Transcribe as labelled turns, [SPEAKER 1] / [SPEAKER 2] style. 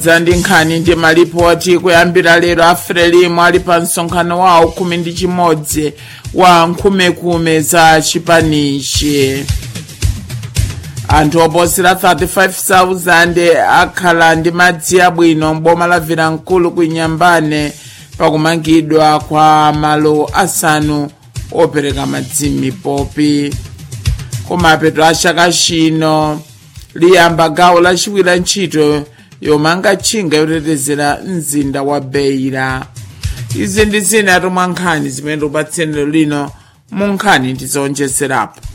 [SPEAKER 1] tadza ndi nkhani ndi malipoti kuyambira lero Afrelimo ali pa msonkhano wawo 11 wa nkhumekume za chipanichi. Anthu oposera 35,000 akhala ndi madzi abwino mboma la Vilankulu ku Nyambane pakumangidwa kwa malo asanu opereka madzi m'mipopi. Kumapeto a chaka chino liyamba gawo lachiwiri la ntchito yomanga tchinga yotetezera mzinda wa Beira. Izi ndi zina tomwe nkhani zimene tikupatseni lero lino mu nkhani ndizowonjezerapo.